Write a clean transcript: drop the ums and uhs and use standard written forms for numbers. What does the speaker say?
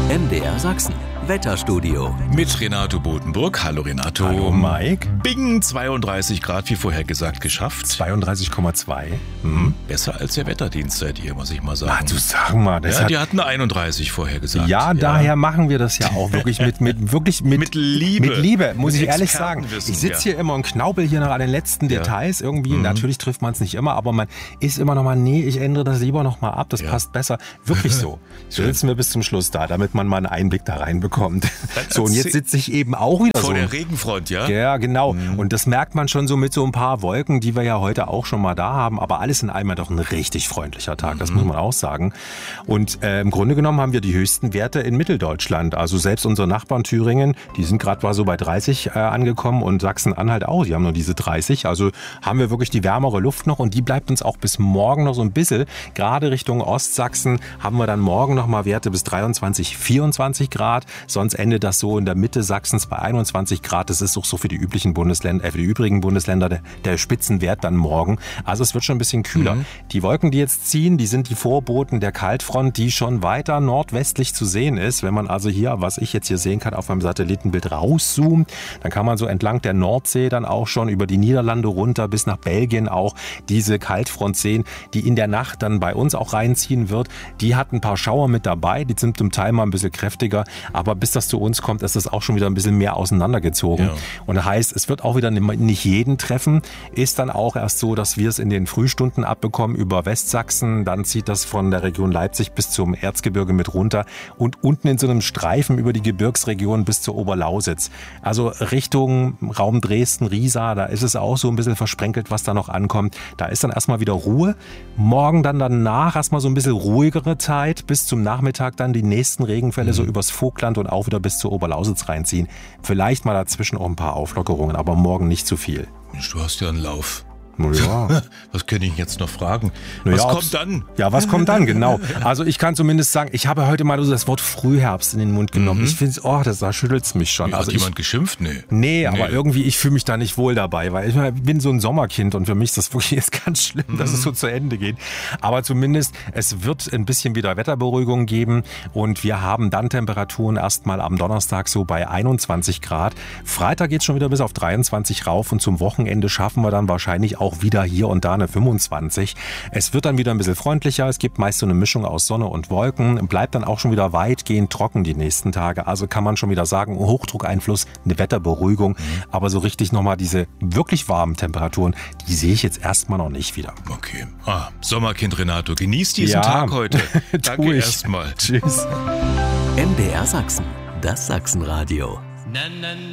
MDR Sachsen. Wetterstudio. Mit Renato Bodenburg. Hallo Renato. Hallo Mike. Bing, 32 Grad, wie vorhergesagt, geschafft. 32,2. Besser als der Wetterdienst seid ihr, muss ich mal sagen. Du sag mal. Das die hatten 31 vorhergesagt. Ja, daher machen wir das ja auch wirklich mit Liebe. Mit Liebe, muss ich ehrlich sagen. Ich sitze hier immer und knaubel hier noch an den letzten Details irgendwie. Natürlich trifft man es nicht immer, aber man ist immer noch mal, nee, ich ändere das lieber noch mal ab, das passt besser. Wirklich so. So sitzen wir bis zum Schluss da, damit man mal einen Einblick da reinbekommt. So, und jetzt sitze ich eben auch wieder vor so. der Regenfront, ja? Ja, genau. Und das merkt man schon so mit so ein paar Wolken, die wir ja heute auch schon mal da haben. Aber alles in allem doch ein richtig freundlicher Tag, das muss man auch sagen. Und im Grunde genommen haben wir die höchsten Werte in Mitteldeutschland. Also selbst unsere Nachbarn Thüringen, die sind gerade mal so bei 30 angekommen und Sachsen-Anhalt auch. Die haben nur diese 30. Also haben wir wirklich die wärmere Luft noch und die bleibt uns auch bis morgen noch so ein bisschen. Gerade Richtung Ostsachsen haben wir dann morgen noch mal Werte bis 23, 24 Grad. Sonst endet das so in der Mitte Sachsens bei 21 Grad. Das ist auch so für die übrigen Bundesländer der Spitzenwert dann morgen. Also es wird schon ein bisschen kühler. Die Wolken, die jetzt ziehen, die sind die Vorboten der Kaltfront, die schon weiter nordwestlich zu sehen ist. Wenn man also hier, was ich jetzt hier sehen kann, auf meinem Satellitenbild rauszoomt, dann kann man so entlang der Nordsee dann auch schon über die Niederlande runter bis nach Belgien auch diese Kaltfront sehen, die in der Nacht dann bei uns auch reinziehen wird. Die hat ein paar Schauer mit dabei, die sind zum Teil mal ein bisschen kräftiger, aber bis das zu uns kommt, ist das auch schon wieder ein bisschen mehr auseinandergezogen. Ja. Und das heißt, es wird auch wieder nicht jeden treffen. Ist dann auch erst so, dass wir es in den Frühstunden abbekommen über Westsachsen. Dann zieht das von der Region Leipzig bis zum Erzgebirge mit runter und unten in so einem Streifen über die Gebirgsregion bis zur Oberlausitz. Also Richtung Raum Dresden, Riesa, da ist es auch so ein bisschen versprenkelt, was da noch ankommt. Da ist dann erstmal wieder Ruhe. Morgen dann danach erstmal so ein bisschen ruhigere Zeit. Bis zum Nachmittag dann die nächsten Regenfälle so übers Vogtland und auch wieder bis zur Oberlausitz reinziehen. Vielleicht mal dazwischen auch ein paar Auflockerungen, aber morgen nicht zu viel. Mensch, du hast ja einen Lauf. Ja. Was könnte ich jetzt noch fragen? Was kommt dann? Ja, was kommt dann, genau. Also ich kann zumindest sagen, ich habe heute mal so das Wort Frühherbst in den Mund genommen. Ich finde es, da schüttelt es mich schon. Hat jemand geschimpft? Nee, aber irgendwie, ich fühle mich da nicht wohl dabei, weil ich bin so ein Sommerkind und für mich ist das wirklich jetzt ganz schlimm, dass es so zu Ende geht. Aber zumindest, es wird ein bisschen wieder Wetterberuhigung geben und wir haben dann Temperaturen erstmal am Donnerstag so bei 21 Grad. Freitag geht es schon wieder bis auf 23 rauf und zum Wochenende schaffen wir dann wahrscheinlich auch wieder hier und da eine 25. Es wird dann wieder ein bisschen freundlicher. Es gibt meist so eine Mischung aus Sonne und Wolken. Bleibt dann auch schon wieder weitgehend trocken die nächsten Tage. Also kann man schon wieder sagen, Hochdruckeinfluss, eine Wetterberuhigung. Aber so richtig nochmal diese wirklich warmen Temperaturen, die sehe ich jetzt erstmal noch nicht wieder. Okay. Sommerkind Renato, genießt diesen Tag heute. Danke erstmal. Tschüss. MDR Sachsen, das Sachsenradio.